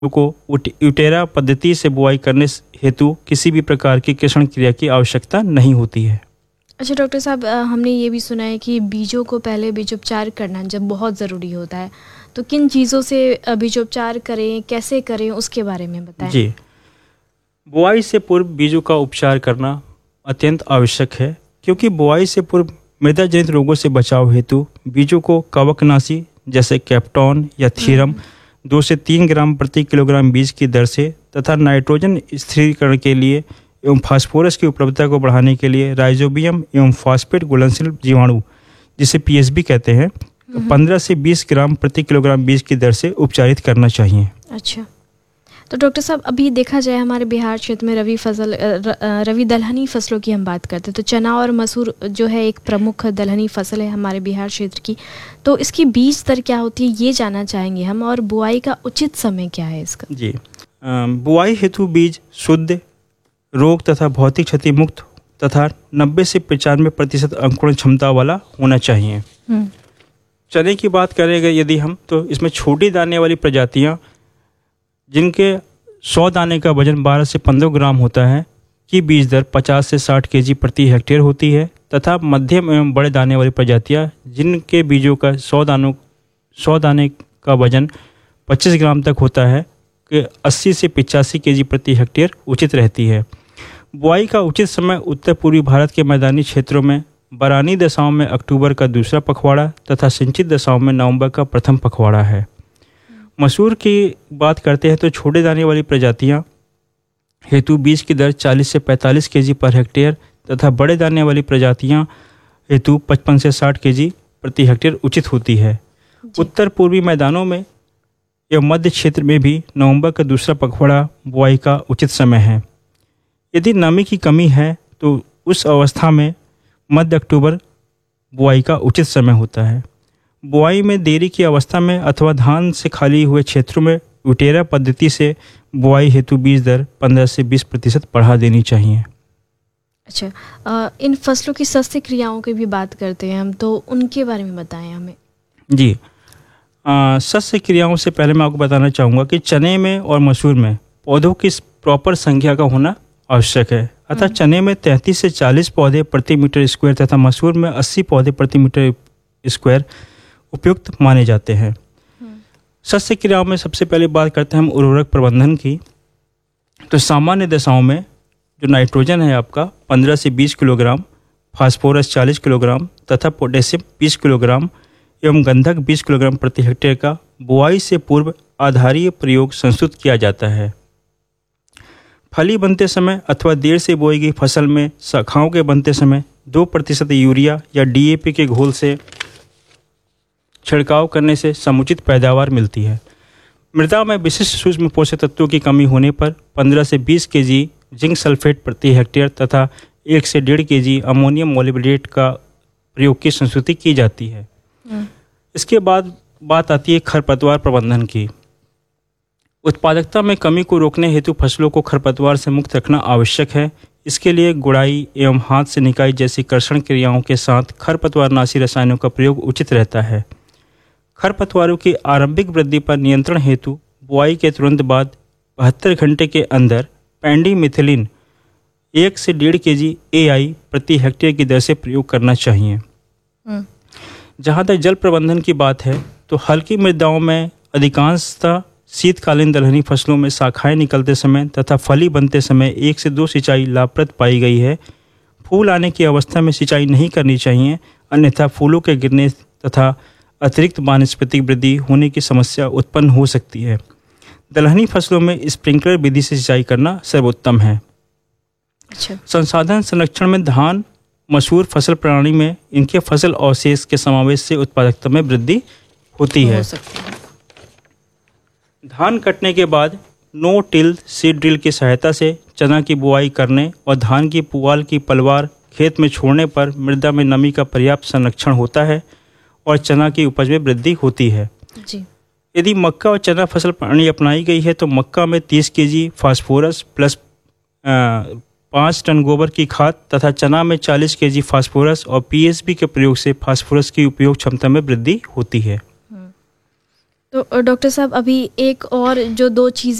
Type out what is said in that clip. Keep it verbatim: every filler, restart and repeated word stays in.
को यूटेरा पद्धति से बुआई करने हेतु किसी भी प्रकार की किरण क्रिया की आवश्यकता नहीं होती है। अच्छा डॉक्टर साहब, हमने ये भी सुना है कि बीजों को पहले बीजोपचार करना जब बहुत ज़रूरी होता है, तो किन चीज़ों से बीजोपचार करें, कैसे करें, उसके बारे में बताएं। जी, बुआई से पूर्व बीजों का उपचार करना अत्यंत आवश्यक है, क्योंकि बुआई से पूर्व मृदा जनित रोगों से बचाव हेतु बीजों को कवकनाशी जैसे कैप्टॉन या थीरम दो से तीन ग्राम प्रति किलोग्राम बीज की दर से तथा नाइट्रोजन स्थिरीकरण के लिए एवं फास्फोरस की उपलब्धता को बढ़ाने के लिए राइजोबियम एवं फास्फेट घुलनशील जीवाणु जिसे पीएसबी कहते हैं पंद्रह से बीस ग्राम प्रति किलोग्राम बीज की दर से उपचारित करना चाहिए। अच्छा, तो डॉक्टर साहब अभी देखा जाए हमारे बिहार क्षेत्र में रवि फसल रवि दलहनी फसलों की हम बात करते हैं, तो चना और मसूर जो है एक प्रमुख दलहनी फसल है हमारे बिहार क्षेत्र की, तो इसकी बीज दर क्या होती है ये जानना चाहेंगे हम, और बुआई का उचित समय क्या है इसका। जी, बुआई हेतु बीज शुद्ध, रोग तथा भौतिक क्षति मुक्त तथा नब्बे से पचानवे प्रतिशत अंकुरण क्षमता वाला होना चाहिए। चने की बात करेंगे यदि हम, तो इसमें छोटी दाने वाली प्रजातियां जिनके सौ दाने का वजन बारह से पंद्रह ग्राम होता है की बीज दर पचास से साठ केजी प्रति हेक्टेयर होती है, तथा मध्यम एवं बड़े दाने वाली प्रजातियां जिनके बीजों का सौ दानों सौ दाने का वजन पच्चीस ग्राम तक होता है कि अस्सी से पचासी केजी प्रति हेक्टेयर उचित रहती है। बुआई का उचित समय उत्तर पूर्वी भारत के मैदानी क्षेत्रों में बरानी दशाओं में अक्टूबर का दूसरा पखवाड़ा तथा सिंचित दशाओं में नवंबर का प्रथम पखवाड़ा है। मसूर की बात करते हैं तो छोटे दाने वाली प्रजातियां हेतु बीज की दर चालीस से पैंतालीस केजी पर हेक्टेयर तथा बड़े दाने वाली प्रजातियां हेतु पचपन से साठ केजी प्रति हेक्टेयर उचित होती है। उत्तर पूर्वी मैदानों में एवं मध्य क्षेत्र में भी नवंबर का दूसरा पखवाड़ा बुआई का उचित समय है। यदि नमी की कमी है तो उस अवस्था में मध्य अक्टूबर बुआई का उचित समय होता है। बुआई में देरी की अवस्था में अथवा धान से खाली हुए क्षेत्रों में यूटेरा पद्धति से बुआई हेतु बीज दर पंद्रह से बीस प्रतिशत बढ़ा देनी चाहिए। अच्छा, आ, इन फसलों की सस्ती क्रियाओं की भी बात करते हैं हम, तो उनके बारे में बताएं हमें। जी, सस्य क्रियाओं से पहले मैं आपको बताना चाहूँगा कि चने में और मसूर में पौधों की प्रॉपर संख्या का होना आवश्यक है। अतः चने में तैंतीस से चालीस पौधे प्रति मीटर स्क्वायर तथा मसूर में अस्सी पौधे प्रति मीटर स्क्वायर उपयुक्त माने जाते हैं। सस्य क्रियाओं में सबसे पहले बात करते हैं हम उर्वरक प्रबंधन की। तो सामान्य दशाओं में जो नाइट्रोजन है आपका पंद्रह से बीस किलोग्राम, फास्फोरस चालीस किलोग्राम तथा पोटेशियम बीस किलोग्राम एवं गंधक बीस किलोग्राम प्रति हेक्टेयर का बुआई से पूर्व आधारीय प्रयोग संस्तुत किया जाता है। फली बनते समय अथवा देर से बोई गई फसल में शाखाओं के बनते समय दो प्रतिशत यूरिया या डीएपी के घोल से छिड़काव करने से समुचित पैदावार मिलती है। मृदा में विशिष्ट सूक्ष्म पोषक तत्वों की कमी होने पर पंद्रह से बीस केजी जिंक सल्फेट प्रति हेक्टेयर तथा एक से डेढ़ केजी अमोनियम मोलिब्डेट का प्रयोग की संस्तुति की जाती है। इसके बाद बात आती है खरपतवार प्रबंधन की। उत्पादकता में कमी को रोकने हेतु फसलों को खरपतवार से मुक्त रखना आवश्यक है। इसके लिए गुड़ाई एवं हाथ से निकाई जैसी कर्षण क्रियाओं के साथ खरपतवारनाशी रसायनों का प्रयोग उचित रहता है। खरपतवारों की आरंभिक वृद्धि पर नियंत्रण हेतु बुआई के तुरंत बाद बहत्तर घंटे के अंदर पेंडीमिथिलिन एक से डेढ़ केजी एआई प्रति हेक्टेयर की दर से प्रयोग करना चाहिए। जहाँ तक जल प्रबंधन की बात है तो हल्की मृदाओं में अधिकांशतः शीतकालीन दलहनी फसलों में शाखाएं निकलते समय तथा फली बनते समय एक से दो सिंचाई लाभप्रद पाई गई है। फूल आने की अवस्था में सिंचाई नहीं करनी चाहिए, अन्यथा फूलों के गिरने तथा अतिरिक्त वानस्पतिक वृद्धि होने की समस्या उत्पन्न हो सकती है। दलहनी फसलों में स्प्रिंकलर विधि से सिंचाई करना सर्वोत्तम है। अच्छा। संसाधन संरक्षण में धान मसूर फसल प्रणाली में इनके फसल अवशेष के समावेश से उत्पादकता में वृद्धि होती है। धान कटने के बाद नो टिल सीड ड्रिल की सहायता से चना की बुआई करने और धान की पुआल की पलवार खेत में छोड़ने पर मृदा में नमी का पर्याप्त संरक्षण होता है और चना की उपज में वृद्धि होती है। जी। यदि मक्का और चना फसल प्रणाली अपनाई गई है तो मक्का में तीस केजी फास्फोरस प्लस पाँच टन गोबर की खाद तथा चना में चालीस केजी फास्फोरस और पीएसबी के प्रयोग से फास्फोरस की उपयोग क्षमता में वृद्धि होती है। तो डॉक्टर साहब अभी एक और जो दो चीज़